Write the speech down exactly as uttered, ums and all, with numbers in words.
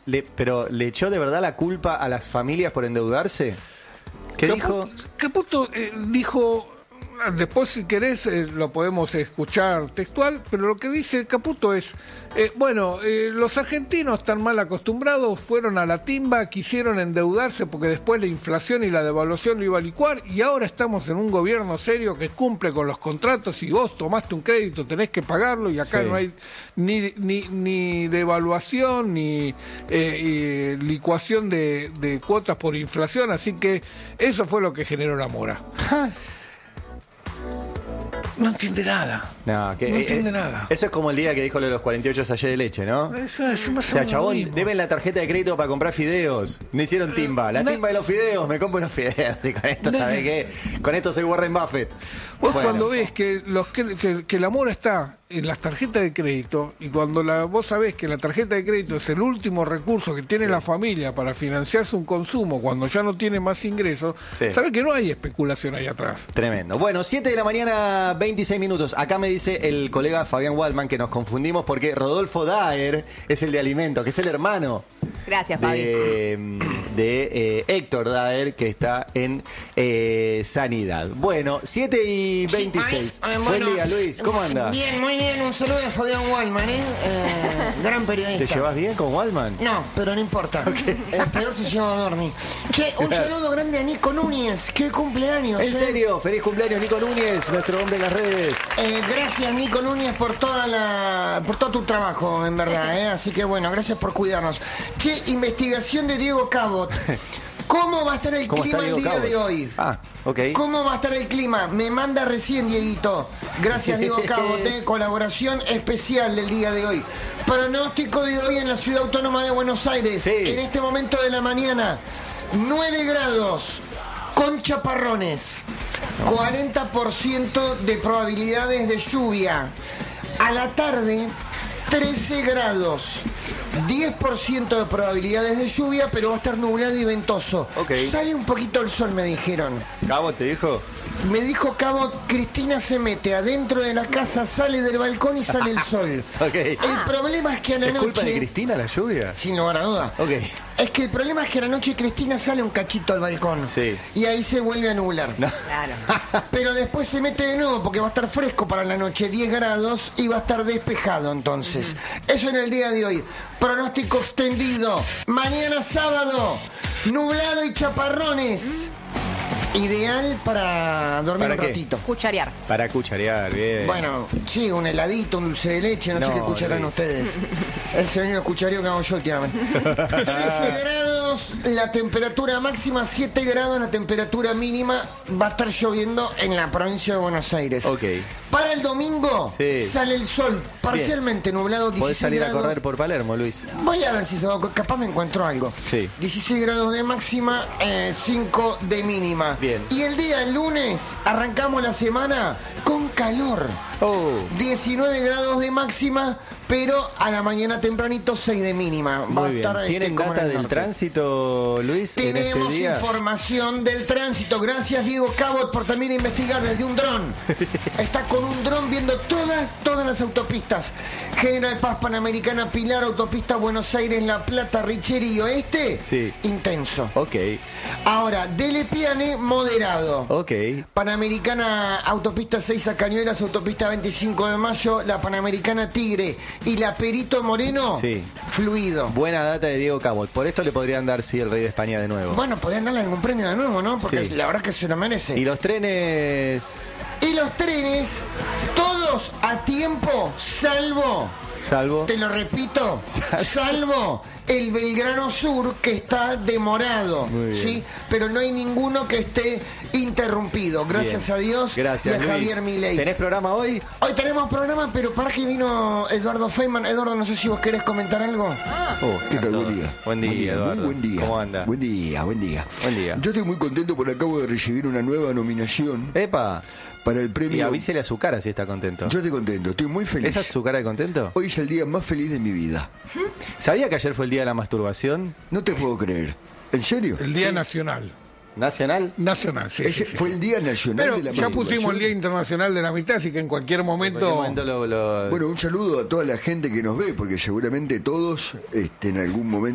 le, pero ¿le echó de verdad la culpa a las familias por endeudarse? ¿Qué Caputo, dijo? Caputo eh, dijo, después si querés eh, lo podemos escuchar textual, pero lo que dice Caputo es, eh, bueno, eh, los argentinos están mal acostumbrados, fueron a la timba, quisieron endeudarse porque después la inflación y la devaluación lo iba a licuar, y ahora estamos en un gobierno serio que cumple con los contratos, y vos tomaste un crédito, tenés que pagarlo, y acá Sí. no hay ni, ni, ni devaluación, ni eh, eh, licuación de, de cuotas por inflación, así que eso fue lo que generó la mora. No entiende nada. No, que, No eh, entiende eh, nada. Eso es como el día que dijo lo de los cuarenta y ocho sallés de leche, ¿no? Eso es O más sea, o menos lo chabón, mismo. deben la tarjeta de crédito para comprar fideos. No hicieron timba. La Na- timba de los fideos, me compro unos fideos. Y con esto, Na- ¿sabes qué? Con esto soy Warren Buffett. Vos Bueno. cuando ves que, los, que, que, que la mora está en las tarjetas de crédito, y cuando la, vos sabés que la tarjeta de crédito es el último recurso que tiene Sí. la familia para financiarse un consumo cuando ya no tiene más ingresos, Sí. sabés que no hay especulación ahí atrás. Tremendo. Bueno, siete de la mañana, veintiséis minutos. Acá me dice el colega Fabián Waldman que nos confundimos porque Rodolfo Daer es el de alimentos, que es el hermano Gracias, Fabi. de, de eh, Héctor Daer, que está en eh, Sanidad. Bueno, siete y veintiséis. Ay, ay, Buen bueno, día, Luis. ¿Cómo anda? Bien, muy bien. Un saludo a Fabián Waldman, ¿eh? Eh, gran periodista. ¿Te llevas bien con Waldman? No, pero no importa. El peor se llama Dorni. Che, un saludo grande a Nico Núñez, que cumpleaños. ¿En ¿eh? serio? Feliz cumpleaños, Nico Núñez, nuestro hombre en las redes. Eh, gracias, Nico Núñez, por toda la, por todo tu trabajo, en verdad, ¿eh? Así que bueno, gracias por cuidarnos. Che, investigación de Diego Cabot. ¿Cómo va a estar el ¿Cómo clima está el Diego día Cabot? de hoy? Ah, ok. ¿Cómo va a estar el clima? Me manda recién, Dieguito. Gracias, Diego Cabot, ¿eh? Colaboración especial del día de hoy. Pronóstico de hoy en la Ciudad Autónoma de Buenos Aires. Sí. En este momento de la mañana, nueve grados, con chaparrones, cuarenta por ciento de probabilidades de lluvia. A la tarde, trece grados, diez por ciento de probabilidades de lluvia, pero va a estar nublado y ventoso. Ok. Sale un poquito el sol, me dijeron. ¿Cabo te dijo? Me dijo Cabot, Cristina se mete adentro de la casa, sale del balcón y sale el sol. Ok. El problema es que a la ¿Es culpa de noche... Cristina la lluvia? Sin lugar a duda. Ok. Es que el problema es que a la noche Cristina sale un cachito al balcón. Sí. Y ahí se vuelve a nublar. No. Claro. Pero después se mete de nuevo porque va a estar fresco para la noche, diez grados, y va a estar despejado entonces. Eso en el día de hoy. Pronóstico extendido. Mañana sábado, nublado y chaparrones. Ideal para dormir ¿Para un qué? ratito. Cucharear. Para cucharear, bien. Bueno, sí, un heladito, un dulce de leche, no, sé No, qué escucharán Luis. ustedes. Es el único cuchareo que hago yo últimamente. trece grados la temperatura máxima, siete grados la temperatura mínima. Va a estar lloviendo en la provincia de Buenos Aires. Ok. Para el domingo Sí. sale el sol, parcialmente nublado, Podés dieciséis salir grados. a correr por Palermo, Luis. Voy a ver si se va, capaz me encuentro algo. Sí. dieciséis grados de máxima, eh, cinco de mínima. Bien. Y el día lunes arrancamos la semana con calor. Oh. diecinueve grados de máxima, pero a la mañana tempranito seis de mínima. Va Muy a bien. estar este, ¿Tienen como en data el del norte. tránsito, Luis, en este Tenemos día? información del tránsito. Gracias, Diego Cabot, por también investigar desde un dron. Está con un dron viendo todas, todas las autopistas. General Paz, Panamericana, Pilar, Autopista Buenos Aires, La Plata, Richeri y Oeste. Sí. Intenso. Ok, Ahora, Dele Piane, moderado. ok. Panamericana, Autopista seis a Cañuelas, Autopista veinticinco de mayo, la Panamericana Tigre y la Perito Moreno, Sí. fluido. Buena data de Diego Cabot. Por esto le podrían dar, sí, el Rey de España de nuevo. Bueno, podrían darle algún premio de nuevo, ¿no? Porque Sí. la verdad es que se lo merece. Y los trenes, Y los trenes, todos a tiempo, salvo, salvo... te lo repito, salvo el Belgrano Sur, que está demorado, Muy bien. ¿sí? Pero no hay ninguno que esté interrumpido, gracias Bien. a Dios Gracias, y a Luis. Javier Milei. ¿Tenés programa hoy? Hoy tenemos programa, pero para que vino Eduardo Feynman. Eduardo, no sé si vos querés comentar algo. Oh, ¿Qué tal? todo. Buen día. Buen día, Eduardo. Muy buen día. ¿Cómo anda? Buen día, buen día. Buen día. Yo estoy muy contento porque acabo de recibir una nueva nominación Epa. para el Y premio. avísele a su cara si está contento. Yo estoy contento, estoy muy feliz. ¿Esa es su cara de contento? Hoy es el día más feliz de mi vida. ¿Sabía que ayer fue el día de la masturbación No te puedo creer. ¿En serio? El Día Nacional. nacional? Nacional, sí. Ese sí, sí. fue el Día Nacional Pero de la ya pusimos el Masturbación. Día Internacional de la Amistad, así que en cualquier En momento... cualquier momento lo- lo- Bueno, un saludo a toda la gente que nos ve, porque seguramente todos este, en algún momento